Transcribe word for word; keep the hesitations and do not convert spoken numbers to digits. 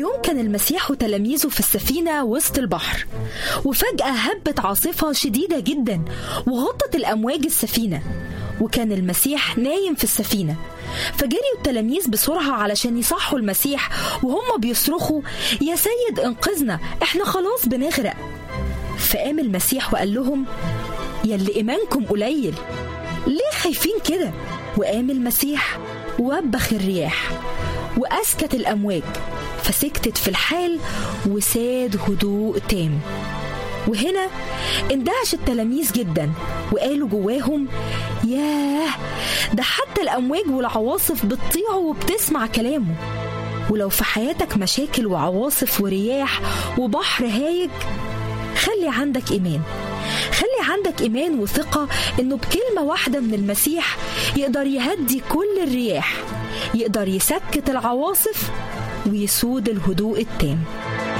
يوم كان المسيح وتلاميذه في السفينة وسط البحر، وفجأة هبت عاصفة شديدة جدا وغطت الأمواج السفينة، وكان المسيح نايم في السفينة. فجريوا التلاميذ بسرعة علشان يصحوا المسيح وهم بيصرخوا: يا سيد انقذنا، احنا خلاص بنغرق. فقام المسيح وقال لهم: يلي إيمانكم قليل، ليه خايفين كده؟ وقام المسيح ووبخ الرياح وأسكت الأمواج، فسكتت في الحال وساد هدوء تام. وهنا اندهش التلاميذ جدا وقالوا جواهم: ياه، ده حتى الأمواج والعواصف بتطيع وبتسمع كلامه. ولو في حياتك مشاكل وعواصف ورياح وبحر هايج، خلي عندك إيمان، خلي عندك إيمان وثقة إنه بكلمة واحدة من المسيح يقدر يهدي كل الرياح، يقدر يسكت العواصف ويسود الهدوء التام.